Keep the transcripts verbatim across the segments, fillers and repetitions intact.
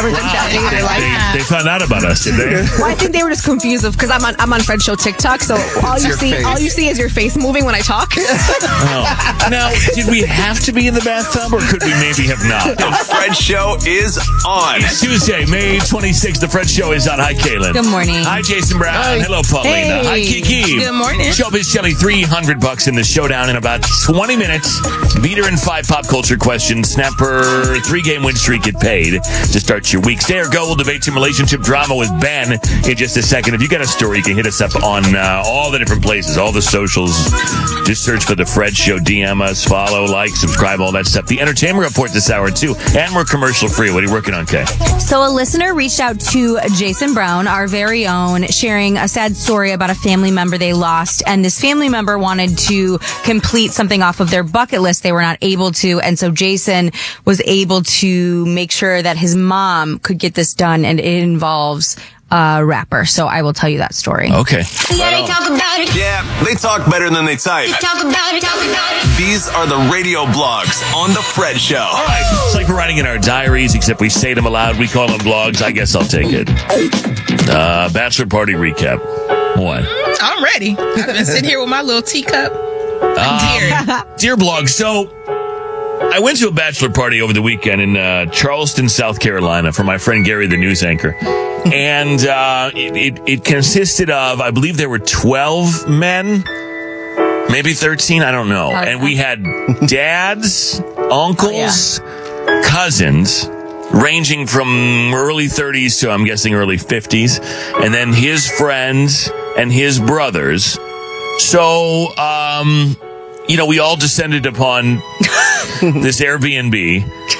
never did that in their life. They, they found out about us, did they? Well, I think they were just confused because I'm on I'm on Fred's show TikTok, so all you see face. all you see is your face moving when I talk. Oh. Now, did we have to be in the bathtub, or could we maybe have not? The Fred Show is on. It's Tuesday, May twenty-sixth. The Fred Show is on. Hi, Kaylin. Good morning. Hi, Jason Brown. Hi. Hello, Paulina. Hey. Hi, Kiki. Good morning. Showbiz Shelly, three hundred bucks in the showdown in about twenty minutes. Beat her in five pop culture questions. Snap her three-game win streak. Get paid to start your week. Stay or go. We'll debate some relationship drama with Ben in just a second. If you got a story, you can hit us up on uh, all the different places, all the socials. Just search for The Fred Show. D M us, follow, like, subscribe, all that stuff. The entertainment report this hour, too. And we're commercial free. What are you working on, Kay? So a listener reached out to Jason Brown, our very own, sharing a sad story about a family member they lost. And this family member wanted to complete something off of their bucket list. They were not able to. And so Jason was able to make sure that his mom could get this done. And it involves a rapper. So I will tell you that story. Okay. Yeah, they talk about it. Yeah, they talk better than they type. They talk about it, talk about it. These are the radio blogs on The Fred Show. All right. It's like we're writing in our diaries, except we say them aloud. We call them blogs. I guess I'll take it. Uh, bachelor party recap. What? I'm ready. I've been sitting here with my little teacup. Uh, dear blog, so I went to a bachelor party over the weekend in uh, Charleston, South Carolina for my friend Gary, the news anchor. And uh, it, it, it consisted of, I believe there were twelve men, maybe thirteen, I don't know. And we had dads, uncles, oh, yeah. cousins, ranging from early thirties to, I'm guessing, early fifties. And then his friends and his brothers. So, um, you know, we all descended upon this Airbnb.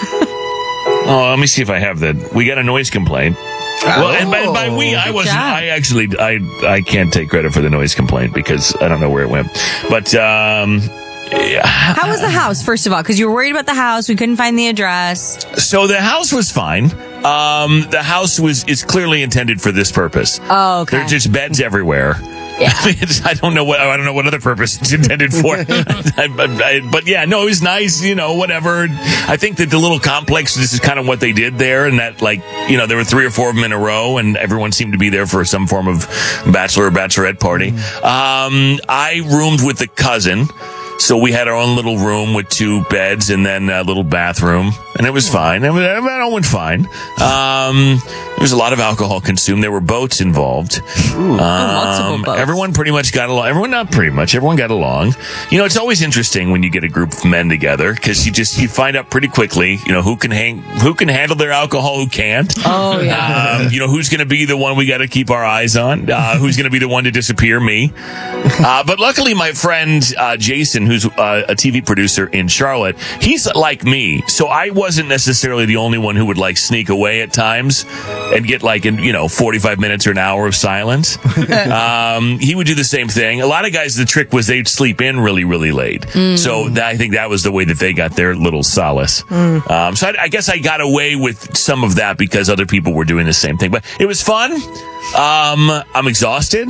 Oh, let me see if I have that. We got a noise complaint. Well, and by, by we, I wasn't, I actually, I, I can't take credit for the noise complaint because I don't know where it went. But, um, yeah. How was the house, first of all? Because you were worried about the house. We couldn't find the address. So the house was fine. Um, the house was, is clearly intended for this purpose. Oh, okay. There's just beds everywhere. Yeah. I don't know what I don't know what other purpose it's intended for, I, I, but yeah, no, it was nice, you know, whatever. I think that the little complex, this is kind of what they did there, and that, like, you know, there were three or four of them in a row, and everyone seemed to be there for some form of bachelor or bachelorette party. Mm. Um, I roomed with the cousin. So we had our own little room with two beds and then a little bathroom, and it was fine. It went fine. Um, there was a lot of alcohol consumed. There were boats involved. Ooh, um, multiple boats. Everyone pretty much got along. Everyone, not pretty much. Everyone got along. You know, it's always interesting when you get a group of men together because you just you find out pretty quickly, you know, who can hang, who can handle their alcohol, who can't. Oh yeah. Um, you know, who's going to be the one we got to keep our eyes on? Uh, who's going to be the one to disappear? Me. Uh, but luckily, my friend uh, Jason, who's uh, a T V producer in Charlotte, he's like me. So I wasn't necessarily the only one who would like sneak away at times and get like, in, you know, forty-five minutes or an hour of silence. um, he would do the same thing. A lot of guys, the trick was they'd sleep in really, really late. Mm. So that, I think that was the way that they got their little solace. Mm. Um, so I, I guess I got away with some of that because other people were doing the same thing. But it was fun. Um, I'm exhausted.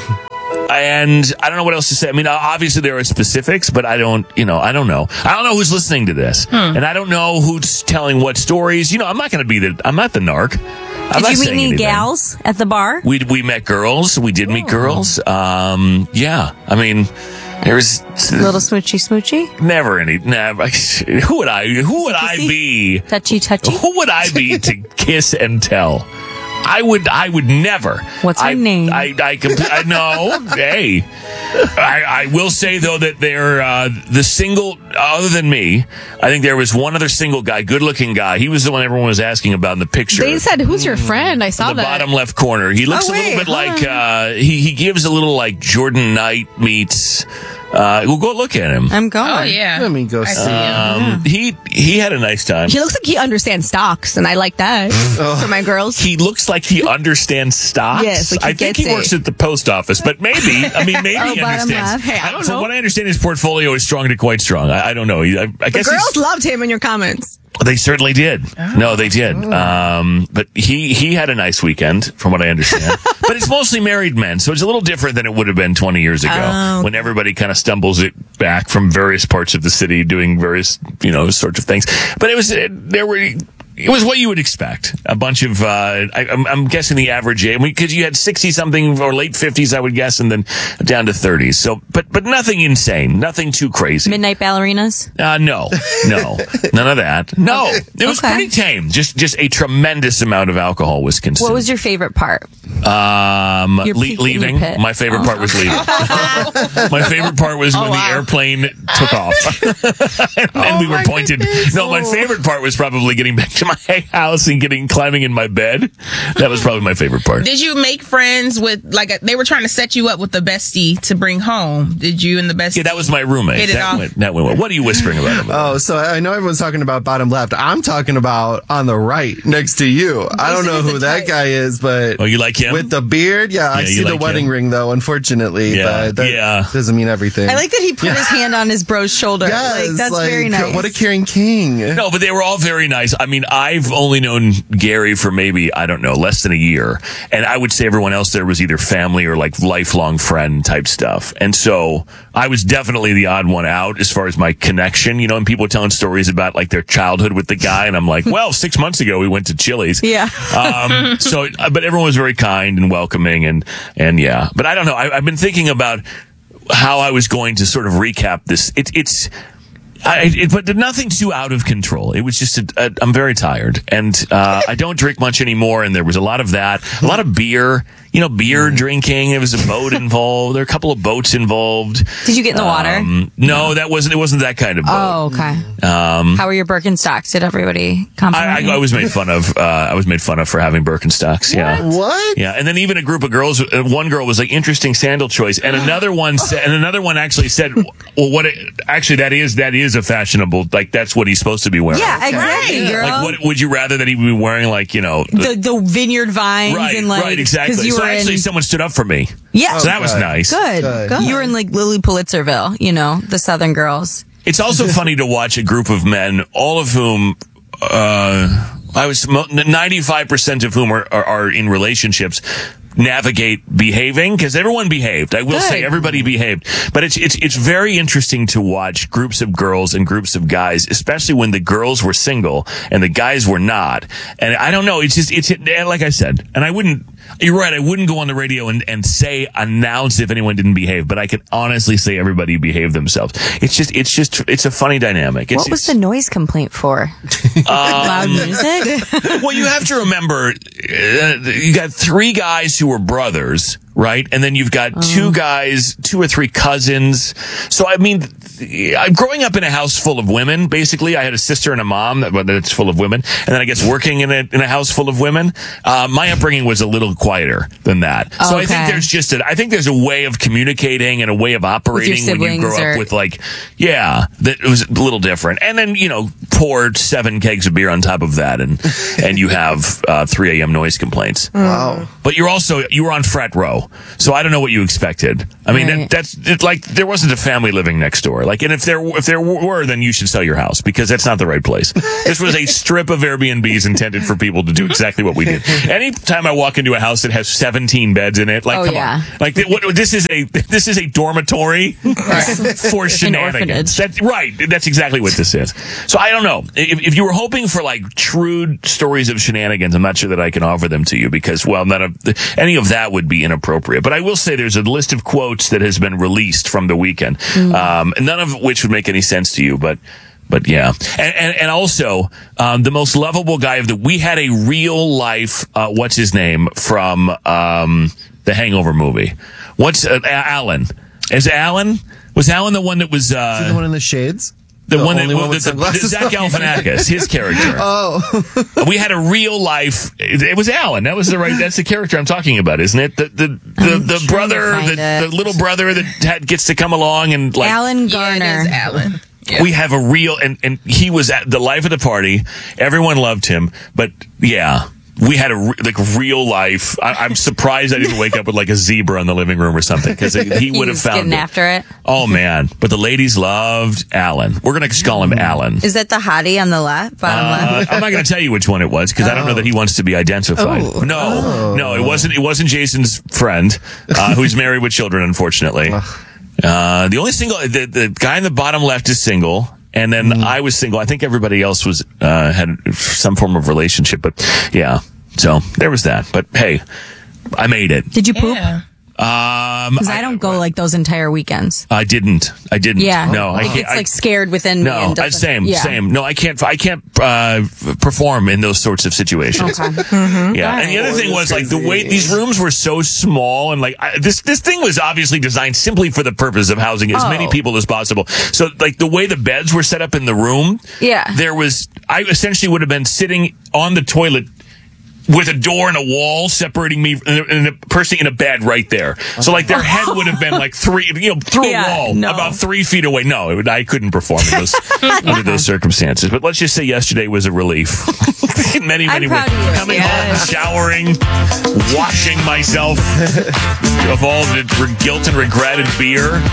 And I don't know what else to say. I mean, obviously there are specifics, but I don't, you know, I don't know. I don't know who's listening to this. Hmm. And I don't know who's telling what stories. You know, I'm not going to be the, I'm not the narc. I'm did you meet any anything. gals at the bar? We we met girls. We did meet girls. Um, yeah. I mean, there's a little smoochy smoochy. Never any. Never. Who would I? Who would I be? Touchy touchy. Who would I be to kiss and tell? I would, I would never. What's her I, name? I, I, compl- I know. Hey, I, I will say though that they're uh, the single. Other than me, I think there was one other single guy, good-looking guy. He was the one everyone was asking about in the picture. They said, "Who's your friend?" I saw the that. Bottom left corner. He looks oh, a little wait, bit like huh. uh, he he gives a little like Jordan Knight meets. Uh, we'll go look at him. I'm going. Oh yeah. Let me go see him. Um, yeah. He he had a nice time. He looks like he understands stocks, and I like that for my girls. He looks like he understands stocks. Yes, like he I think gets he works it. at the post office, but maybe. I mean, maybe Oh, he bottom understands. left. Hey, I don't From know. what I understand, his portfolio is strong to quite strong. I, I don't know. He, I, I The guess girls he's- loved him in your comments. they certainly did. No, they did. Um, but he, he had a nice weekend, from what I understand. But it's mostly married men, so it's a little different than it would have been twenty years ago, Oh, okay. when everybody kind of stumbles it back from various parts of the city doing various, you know, sorts of things. But it was, it, there were, it was what you would expect. A bunch of, uh, I, I'm, I'm guessing the average age, because you had sixty something or late fifties, I would guess, and then down to thirties. So, but, but nothing insane, nothing too crazy. Midnight ballerinas? Uh, no, no, none of that. No, it was Okay. pretty tame. Just, just a tremendous amount of alcohol was consumed. What was your favorite part? Um, Your le- peak in leaving. your pit. My favorite part was leaving. My favorite part was when Oh, wow. the airplane took off. and Oh, we were my pointed. goodness. No, my favorite part was probably getting back to my house and getting climbing in my bed. That was probably my favorite part. Did you make friends with, like, they were trying to set you up with the bestie to bring home? Did you and the bestie? Yeah, that was my roommate. Hit it That off. went, that went well. What are you whispering about? Oh, so I know everyone's talking about bottom left. I'm talking about on the right next to you. I don't know is who a that type. guy is, but Oh, you like him? with the beard, yeah, I Yeah, see you the like wedding him? ring though, unfortunately. Yeah, but that yeah. doesn't mean everything. I like that he put his hand on his bro's shoulder. Yes, like, that's like, very nice. What a caring king. No, but they were all very nice. I mean, I've only known Gary for maybe, I don't know, less than a year. And I would say everyone else there was either family or like lifelong friend type stuff. And so I was definitely the odd one out as far as my connection, you know, and people were telling stories about like their childhood with the guy. And I'm like, well, six months ago we went to Chili's. Yeah. Um, so, but everyone was very kind and welcoming and, and yeah, but I don't know. I, I've been thinking about how I was going to sort of recap this. It, it's, I, it, but nothing too out of control. It was just, a, a, I'm very tired and, uh, I don't drink much anymore. And there was a lot of that, a lot of beer, you know, beer drinking. There was a boat involved. There were a couple of boats involved. Did you get in the water? Um, no, that wasn't, it wasn't that kind of boat. Oh, okay. Um, How were your Birkenstocks? Did everybody I, compliment I, you? I was made fun of, uh, I was made fun of for having Birkenstocks. Yeah. What? Yeah, and then even a group of girls. uh, One girl was like, "Interesting sandal choice," and another one said, and another one actually said, "Well, what? It, actually, that is that is a fashionable. Like that's what he's supposed to be wearing." Yeah, exactly, Right. girl. Like, what would you rather that he be wearing? Like, you know, the the vineyard vines right, and like right, 'cause exactly. You So were actually, in, someone stood up for me. yeah, So that was good. nice. good. Good. Good. You were in like Lily Pulitzerville, you know, the Southern girls. It's also funny to watch a group of men, all of whom, uh, I was ninety-five percent of whom are, are, are in relationships, navigate behaving because everyone behaved. I will Good. say everybody behaved, but it's it's it's very interesting to watch groups of girls and groups of guys, especially when the girls were single and the guys were not. And I don't know. It's just it's and like I said, and I wouldn't. You're right. I wouldn't go on the radio and, and say, announce if anyone didn't behave, but I can honestly say everybody behaved themselves. It's just, it's just, it's a funny dynamic. It's, What was it's, the noise complaint for? Loud music? well, you have to remember, uh, you got three guys who were brothers, right? And then you've got two guys, two or three cousins. So, I mean, I'm growing up in a house full of women, basically. I had a sister and a mom that, that's full of women. And then I guess working in a, in a house full of women. Uh, my upbringing was a little quieter than that. So I think Okay. there's just a, I think there's a way of communicating and a way of operating when you siblings grow up or- with like, yeah, that was a little different. And then, you know, pour seven kegs of beer on top of that and, and you have, uh, three a.m. noise complaints. Wow. But you're also, you were on frat row. So I don't know what you expected. I mean, Right. that, that's it's like, there wasn't a family living next door. Like, and if there, if there were, then you should sell your house because that's not the right place. This was a strip of Airbnbs intended for people to do exactly what we did. Anytime I walk into a house that has seventeen beds in it, like, Oh, come yeah. on. Like, th- what, this is a, this is a dormitory for shenanigans. orphanage. That, right. That's exactly what this is. So I don't know. If, if you were hoping for like true stories of shenanigans, I'm not sure that I can offer them to you because, well, none of any of that would be inappropriate. But I will say there's a list of quotes that has been released from the weekend, um, none of which would make any sense to you, but. But yeah, and and, and also um, the most lovable guy of the. We had a real life. Uh, what's his name from um, the Hangover movie? What's uh, Alan? Is Alan? Was Alan the one that was uh, Is he the one in the shades? the, the one that only one with the, the, the sunglasses Zach on? Galifianakis, his character? Oh. We had a real life. It, it was Alan. That was the right. That's the character I'm talking about, isn't it? The the the, the trying brother, to find the, it. the little brother that had, gets to come along and like. Alan Yeah, Garner. it is Alan. Yeah. We have a real, and, and he was at the life of the party. Everyone loved him, but yeah, we had a re- like real life. I, I'm surprised I didn't wake up with like a zebra in the living room or something because he would have He's found getting it. after it. Oh man! But the ladies loved Alan. We're gonna call him Alan. Is that the hottie on the left, bottom left? Uh, I'm not going to tell you which one it was because I don't know that he wants to be identified. Oh. No, no, it wasn't. It wasn't Jason's friend, uh, who's married with children, unfortunately. Uh, the only single, the, the guy in the bottom left is single, And then mm. I was single. I think everybody else was, uh, had some form of relationship, but yeah. So there was that. But hey, I made it. Did you poop? Yeah. Um, Because I, I don't go like those entire weekends. I didn't. I didn't. Yeah. No, I it can't. gets I, like scared within no, me. And I, same, yeah. same. No, I can't. I can't uh, perform in those sorts of situations. Okay. Mm-hmm. Yeah. And the other thing was like the way these rooms were so small, and like I, this this thing was obviously designed simply for the purpose of housing as oh. many people as possible. So like the way the beds were set up in the room, yeah, there was I essentially would have been sitting on the toilet with a door and a wall separating me and a person in a bed right there. So like their head would have been like three, you know, through yeah, a wall no. about three feet away. No, it would, I couldn't perform in those, under those circumstances. But let's just say yesterday was a relief. many, many I'm proud of you. coming Yes. home, showering, washing myself of all the guilt and regret and beer.